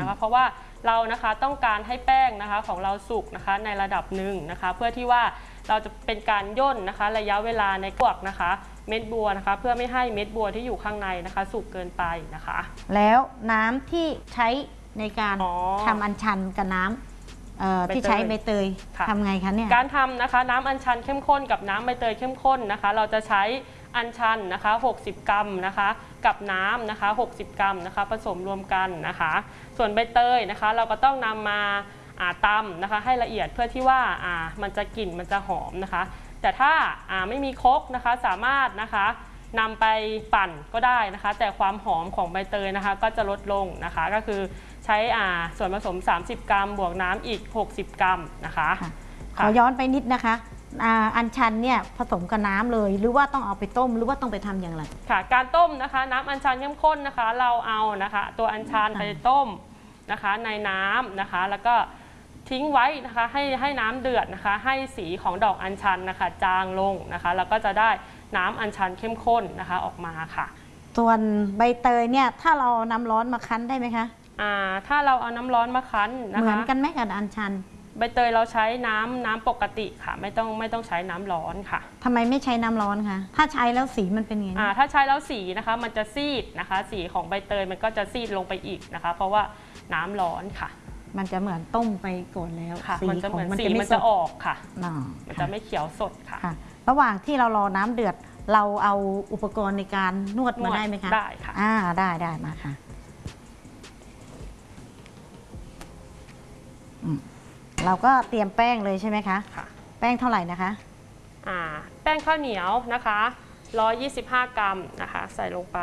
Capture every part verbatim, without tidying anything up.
นะคะเพราะว่าเรานะคะต้องการให้แป้งนะคะของเราสุกนะคะในระดับหนึ่งนะคะเพื่อที่ว่าเราจะเป็นการย่นนะคะระยะเวลาในกวกนะคะเม็ดบัวนะคะเพื่อไม่ให้เม็ดบัวที่อยู่ข้างในนะคะสุกเกินไปนะคะแล้วน้ำที่ใช้ในการทำอัญชันกับน้ำที่ใช้ใบเตยทำไงคะเนี่ยการทำนะคะน้ำอัญชันเข้มข้นกับน้ำใบเตยเข้มข้นนะคะเราจะใช้อัญชันนะคะหกสิบกรัมนะคะกับน้ำนะคะหกสิบกรัมนะคะผสมรวมกันนะคะส่วนใบเตยนะคะเราก็ต้องนำมาตำนะคะให้ละเอียดเพื่อที่ว่ามันจะกลิ่นมันจะหอมนะคะแต่ถ้าไม่มีครกนะคะสามารถนะคะนำไปปั่นก็ได้นะคะแต่ความหอมของใบเตยนะคะก็จะลดลงนะคะก็คือใช้ส่วนผสมสามสิบกรัมบวกน้ำอีกหกสิบกรัมนะคะขอย้อนไปนิดนะคะอัญชันเนี่ยผสมกับน้ำเลยหรือว่าต้องเอาไปต้มหรือว่าต้องไปทำอย่างไรค่ะการต้มนะคะน้ำอัญชันเข้มข้นนะคะเราเอานะคะตัวอัญชันไปต้มนะคะในน้ำนะคะแล้วก็ทิ้งไว้นะคะให้ให้น้ำเดือดนะคะให้สีของดอกอัญชันนะคะจางลงนะคะแล้วก็จะได้น้ำอัญชันเข้มข้นนะคะออกมาค่ะส่วนใบเตยเนี่ยถ้าเราน้ำร้อนมาคั้นได้ไหมคะอ่าถ้าเราเอาน้ำร้อนมาคั้นนะคะเหมือนกันไหมกับอัญชันใบเตยเราใช้น้ำน้ำปกติค่ะไม่ต้องไม่ต้องใช้น้ำร้อนค่ะทำไมไม่ใช้น้ำร้อนคะถ้าใช้แล้วสีมันเป็นไงอ่าถ้าใช้แล้วสีนะคะมันจะซีดนะคะสีของใบเตยมันก็จะซีดลงไปอีกนะคะเพราะว่าน้ำร้อนค่ะมันจะเหมือนต้มไปก่อนแล้วสีมันจะเหมือนสีมันจะออกค่ะมันจะไม่เขียวสดค่ะระหว่างที่เรารอน้ำเดือดเราเอาอุปกรณ์ในการนวดมาได้ไหมคะได้ค่ะอ่าได้ได้มาค่ะเราก็เตรียมแป้งเลยใช่ไหมคะค่ะแป้งเท่าไหร่นะคะอ่าแป้งข้าวเหนียวนะคะหนึ่งร้อยยี่สิบห้ากรัมนะคะใส่ลงไป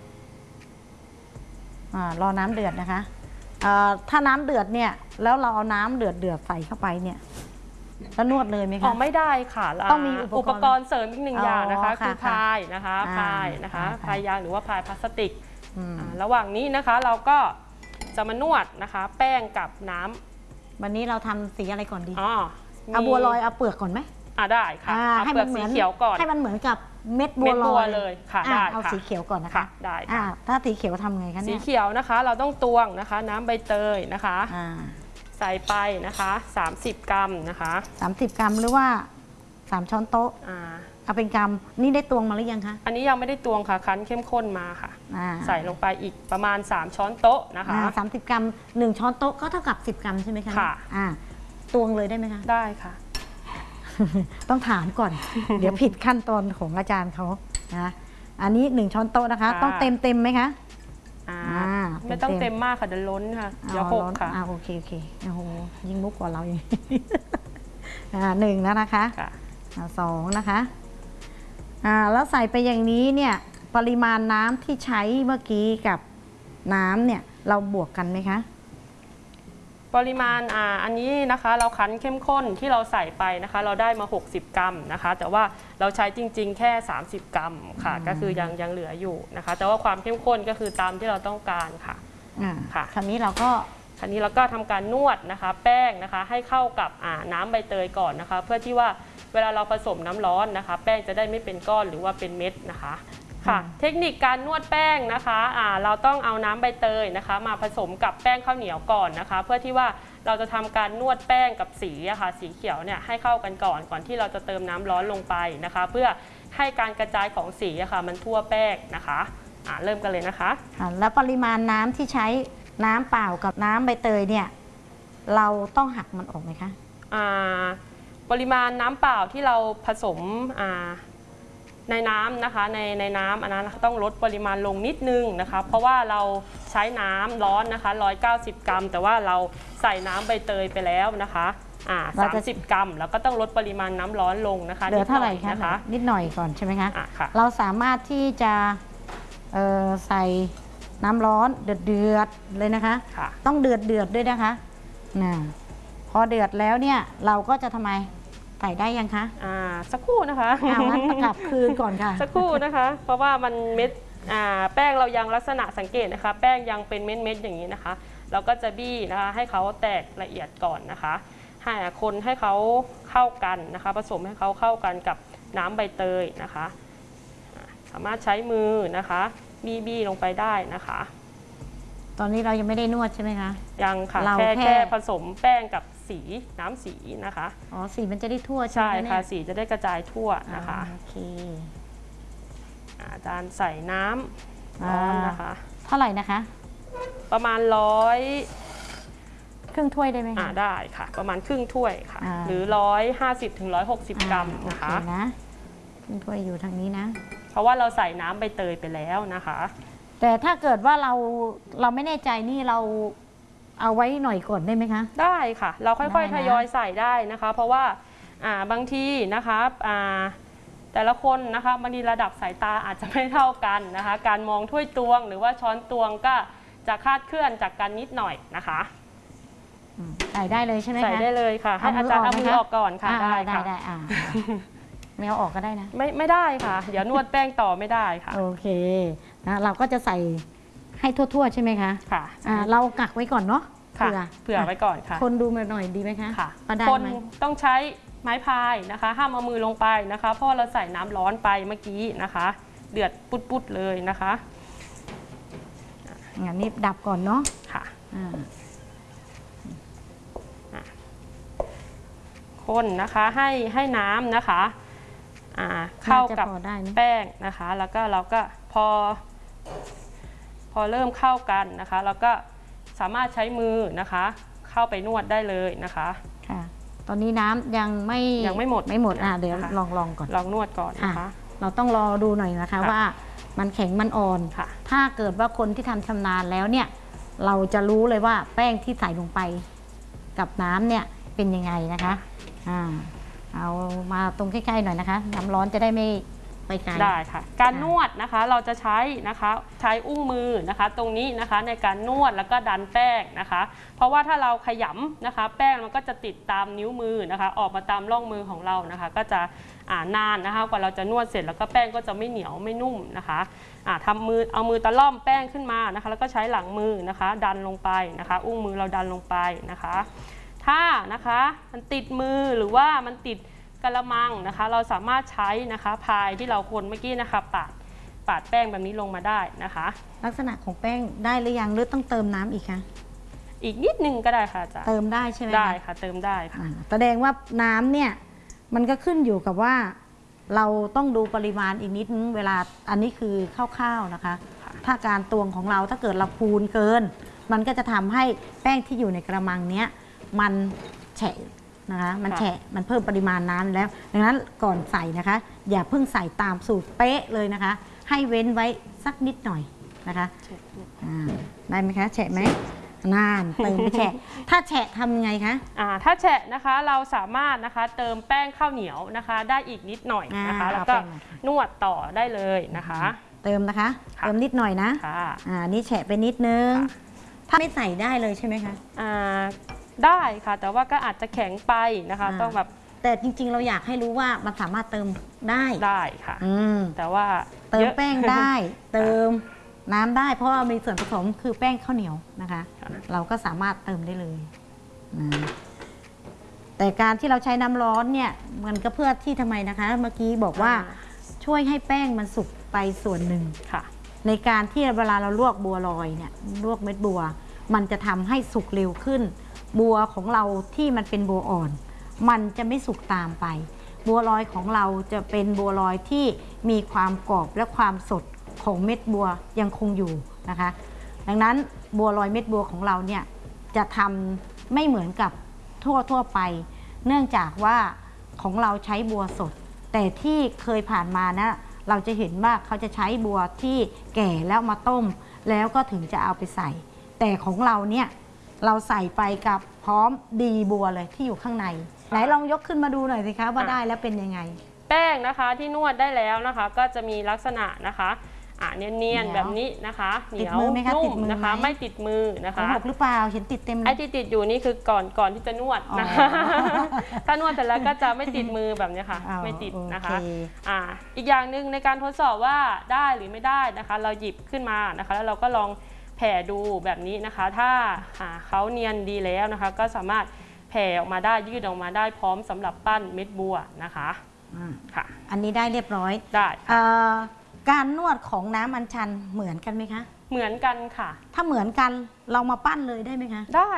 อ่ารอน้ำเดือดนะคะถ้าน้ำเดือดเนี่ยแล้วเราเอาน้ำเดือดเดือดใส่เข้าไปเนี่ยแล้วนวดเลยไหมคะอ๋อไม่ได้ค่ะต้องมีอุปกรณ์เสริมอีกหนึ่งอย่างนะคะคือพายนะคะพายนะคะพายยางหรือว่าพายพลาสติกระหว่างนี้นะคะเราก็จะมานวดนะคะแป้งกับน้ำวันนี้เราทำสีอะไรก่อนดีอ๋อเอาบัวลอยเอาเปลือกก่อนไหมอ่าได้ค่ะให้มันเหมือนสีเขียวก่อนให้มันเหมือนกับเม็ดบัวลอยเลยค่ะได้เอาสีเขียวก่อนนะคะได้ค่ะถ้าสีเขียวทำไงคะเนี่ยสีเขียวนะคะเราต้องตวงนะคะน้ำใบเตยนะคะใส่ไปนะคะสามสิบกรัมนะคะสามสิบกรัมหรือว่าสามช้อนโต๊ะเอาเป็นกรัมนี่ได้ตวงมาหรือยังคะอันนี้ยังไม่ได้ตวงค่ะคั้นเข้มข้นมาค่ะใส่ลงไปอีกประมาณสามช้อนโต๊ะนะคะสามสิบกรัมหนึ่งช้อนโต๊ะก็เท่ากับสิบกรัมใช่ไหมคะค่ะตวงเลยได้ไหมคะได้ค่ะต้องถามก่อนเดี๋ยวผิดขั้นตอนของอาจารย์เขานะอันนี้หนึ่งช้อนโต๊ะนะคะต้องเต็มเต็มไหมคะไม่ต้องเต็มมากค่ะเดี๋ยวล้นค่ะเดี๋ยวหกค่ะโอเคโอเคโอ้โหยิงมุกกว่าเราอย่างหนึ่งแล้วนะคะสองนะคะแล้วใส่ไปอย่างนี้เนี่ยปริมาณน้ำที่ใช้เมื่อกี้กับน้ำเนี่ยเราบวกกันไหมคะปริมาณอ่าอันนี้นะคะเราคั้นเข้มข้นที่เราใส่ไปนะคะเราได้มาหกสิบกรัมนะคะแต่ว่าเราใช้จริงๆแค่สามสิบกรัมค่ะก็คือยังยังเหลืออยู่นะคะแต่ว่าความเข้มข้นก็คือตามที่เราต้องการค่ะค่ะคราวนี้เราก็คราวนี้เราก็ทำการนวดนะคะแป้งนะคะให้เข้ากับอ่าน้ำใบเตยก่อนนะคะเพื่อที่ว่าเวลาเราผสมน้ำร้อนนะคะแป้งจะได้ไม่เป็นก้อนหรือว่าเป็นเม็ดนะคะค่ะเทคนิคการนวดแป้งนะคะอ่าเราต้องเอาน้ำใบเตยนะคะมาผสมกับแป้งข้าวเหนียวก่อนนะคะเพื่อที่ว่าเราจะทำการนวดแป้งกับสีอะค่ะสีเขียวเนี่ยให้เข้ากันก่อนก่อนที่เราจะเติมน้ำร้อนลงไปนะคะเพื่อให้การกระจายของสีอะค่ะมันทั่วแป้งนะคะอ่าเริ่มกันเลยนะคะแล้วปริมาณน้ำที่ใช้น้ำเปล่ากับน้ำใบเตยเนี่ยเราต้องหักมันออกไหมคะอ่าปริมาณน้ำเปล่าที่เราผสมอ่าในน้ำนะคะในในน้ำอันนั้นต้องลดปริมาณลงนิดนึงนะคะเพราะว่าเราใช้น้ำร้อนนะคะหนึ่งร้อยเก้าสิบกรัมแต่ว่าเราใส่น้ำใบเตยไปแล้วนะคะอ่าสามสิบกรัมแล้วก็ต้องลดปริมาณน้ำร้อนลงนะคะเหลือเท่าไหร่คะนิดหน่อยก่อนใช่ไหมคะะเราสามารถที่จะใส่น้ำร้อนเดือดเดือดเลยนะคะต้องเดือดเดือดด้วยนะคะนะพอเดือดแล้วเนี่ยเราก็จะทำไมใส่ได้ยังคะอ่าสักครู่นะคะเอางั้นกลับคืนก่อนค่ะสักครู่นะคะเพราะว่ามันเม็ดอ่าแป้งเรายังลักษณะสังเกตนะคะแป้งยังเป็นเม็ดเม็ดอย่างนี้นะคะเราก็จะบี้นะคะให้เขาแตกละเอียดก่อนนะคะให้คนให้เขาเข้ากันนะคะผสมให้เขาเข้ากันกับน้ำใบเตยนะคะสามารถใช้มือนะคะบี้บี้ลงไปได้นะคะตอนนี้เรายังไม่ได้นวดใช่ไหมคะยังค่ะเราแค่แค่แค่ผสมแป้งกับสีน้ำสีนะคะอ๋อสีมันจะได้ทั่วใช่ใช่ไหมเนี่ยค่ะสีจะได้กระจายทั่วนะคะอ่าโอเคอาจารย์ใส่น้ำร้อนนะคะเท่าไหร่นะคะประมาณร้อยครึ่งถ้วยได้ไหมอ่าคะได้ค่ะ ประมาณครึ่งถ้วยค่ะอ่าหรือร้อยห้าสิบถึงร้อยหกสิบกรัมอ่านะคะโอเคนะครึ่งถ้วยอยู่ทางนี้นะเพราะว่าเราใส่น้ำใบเตยไปแล้วนะคะแต่ถ้าเกิดว่าเราเราไม่แน่ใจนี่เราเอาไว้หน่อยก่อนได้ไหมคะได้ค่ะ เราค่ได้อยนะๆทยอยใส่ได้นะคะ เพราะว่าอ่าบางทีนะคะอ่าแต่ละคนนะคะบางทีระดับสายตาอาจจะไม่เท่ากันนะคะ การมองถ้วยตวงหรือว่าช้อนตวงก็จะคลาดเคลื่อนจากกันนิดหน่อยนะคะอืมใส่ได้เลยใช่ไหมคะใส่ได้เลยค่ะ ให้อาจารย์เอามือออกก่อนค่ะอ่าได้ได้ค่ะได้อ่าไม่เอาออกก็ได้นะไม่ไม่ได้ค่ะ เดี๋ยวนวดแป้งต่อไม่ได้ค่ะโอเคนะเราก็จะใส่ให้ทั่วๆใช่ไหมคะค่ะอ่าเรากักไว้ก่อนเนาะค่ะเผื่อเผื่อไว้ก่อนค่ะคนดูมาหน่อยดีไหมคะค่ะพอได้คนไหมต้องใช้ไม้พายนะคะ ห้ามเอามือลงไปนะคะ เพราะว่าเราใส่น้ำร้อนไปเมื่อกี้นะคะ เดือดปุดๆเลยนะคะงั้นนี่ดับก่อนเนาะค่ะอ่าคนนะคะให้ให้น้ำนะคะอ่าเข้ากับน่จะพอได้ไหมแป้งนะคะ แล้วก็เราก็พอ พอเริ่มเข้ากันนะคะเราก็สามารถใช้มือนะคะ เข้าไปนวดได้เลยนะคะค่ะ ตอนนี้น้ำยังไม่ยังไม่หมดไม่หมดอ่ะเดี๋ยวนะคะลองลองก่อนลองนวดก่อนนะคะค่ะ เราต้องรอดูหน่อยนะคะค่ะว่ามันแข็งมันอ่อนค่ะถ้าเกิดว่าคนที่ทำชำนาญแล้วเนี่ย เราจะรู้เลยว่าแป้งที่ใส่ลงไปกับน้ำเนี่ยเป็นยังไงนะคะอ่าเอามาตรงใกล้ๆหน่อยนะคะ น้ำร้อนจะได้ไม่ไปไกลได้ค่ะ การค่ะนวดนะคะเราจะใช้นะคะใช้อุ้งมือนะคะ ตรงนี้นะคะในการนวดแล้วก็ดันแป้งนะคะ เพราะว่าถ้าเราขยำนะคะ แป้งมันก็จะติดตามนิ้วมือนะคะ ออกมาตามร่องมือของเรานะคะ ก็จะอ่านานนะคะกว่าเราจะนวดเสร็จแล้วก็แป้งก็จะไม่เหนียวไม่นุ่มนะคะอ่าทำมือเอามือตะล่อมแป้งขึ้นมานะคะ แล้วก็ใช้หลังมือนะคะ ดันลงไปนะคะ อุ้งมือเราดันลงไปนะคะ ถ้านะคะมันติดมือหรือว่ามันติดกระมังนะคะ เราสามารถใช้นะคะพายที่เราคนเมื่อกี้นะคะปาดปาดแป้งแบบนี้ลงมาได้นะคะลักษณะของแป้งได้หรือยังหรือต้องเติมน้ำอีกคะอีกนิดนึงก็ได้ค่ะอาจารย์เติมได้ใช่ไหมได้ค่ะเติมได้ค่ะอ่าแสดงว่าน้ำเนี่ยมันก็ขึ้นอยู่กับว่าเราต้องดูปริมาณอีกนิดนึงเวลาอันนี้คือคร่าวๆนะคะค่ะถ้าการตวงของเราถ้าเกิดเราพูนเกิน มันก็จะทำให้แป้งที่อยู่ในกระมังเนี้ยมันแฉะนะคะมันแฉะมันเพิ่มปริมาณน้ำแล้ว ดังนั้นก่อนใส่นะคะ อย่าเพิ่งใส่ตามสูตรเป๊ะเลยนะคะ ให้เว้นไว้สักนิดหน่อยนะคะอ่าได้ไหมคะแฉะไหมนานเติมไปแฉะถ้าแฉะทำไงคะอ่าถ้าแฉะนะคะเราสามารถนะคะเติมแป้งข้าวเหนียวนะคะ ได้อีกนิดหน่อยนะคะอ่าแล้วก็เอาแป้งหน่อยค่ะนวดต่อได้เลยนะคะเติมนะคะค่ะเติมนิดหน่อยนะค่ะอ่านี่แฉะไปนิดนึงค่ะถ้าไม่ใส่ได้เลยใช่ไหมคะอ่าได้ค่ะ แต่ว่าก็อาจจะแข็งไปนะคะอ่าต้องแบบแต่จริงๆเราอยากให้รู้ว่ามันสามารถเติมได้ได้ค่ะอืมแต่ว่าเติมยอะแป้งได้ เติมน้ำได้ เพราะว่ามีส่วนผสมคือแป้งข้าวเหนียวนะคะค่ะเราก็สามารถเติมได้เลยนะแต่การที่เราใช้น้ำร้อนเนี่ยมันก็เพื่อที่ทำไมนะคะ เมื่อกี้บอกว่าช่วยให้แป้งมันสุกไปส่วนหนึ่งค่ะในการที่เวลาเราลวกบัวลอยเนี่ยลวกเม็ดบัว มันจะทำให้สุกเร็วขึ้น บัวของเราที่มันเป็นบัวอ่อน มันจะไม่สุกตามไป บัวลอยของเราจะเป็นบัวลอยที่มีความกรอบและความสดของเม็ดบัวยังคงอยู่นะคะ ดังนั้นบัวลอยเม็ดบัวของเราเนี่ยจะทำไม่เหมือนกับทั่วทั่วไป เนื่องจากว่าของเราใช้บัวสด แต่ที่เคยผ่านมานะเราจะเห็นว่าเขาจะใช้บัวที่แก่แล้วมาต้ม แล้วก็ถึงจะเอาไปใส่ แต่ของเราเนี่ยเราใส่ไปกับพร้อมดีบัวเลยที่อยู่ข้างในไหนลองยกขึ้นมาดูหน่อยสิคะว่าได้แล้วเป็นยังไงแป้งนะคะที่นวดได้แล้วนะคะ ก็จะมีลักษณะนะคะอ่าเนียนเหนียวๆแบบนี้นะคะเหนียวติดมือไหมคะนุ่ติดมมือนะคะไหมไม่ติดมือนะขอคะงหกหรือเปล่าเห็นติดเต็มเลไอ้ยที่ติดอยู่นี่คือก่อนก่อนที่จะนวดนะคะอ๋อถ้านวดเสร็จแล้วก็จะไม่ติดมือแบบนี้ค่ะอ้าวไม่ติดนะคะโอเคอ่าอีกอย่างหนึ่งในการทดสอบว่าได้หรือไม่ได้นะคะ เราหยิบขึ้นมานะคะ แล้วเราก็ลองแผ่ดูแบบนี้นะคะ ถ้าหาเขาเนียนดีแล้วนะคะ ก็สามารถแผ่ออกมาได้ยืดออกมาได้พร้อมสำหรับปั้นเม็ดบัวนะคะอ่าค่ะอันนี้ได้เรียบร้อยได้เอ่อการนวดของน้ำอัญชันเหมือนกันไหมคะเหมือนกันค่ะถ้าเหมือนกันเรามาปั้นเลยได้ไหมคะได้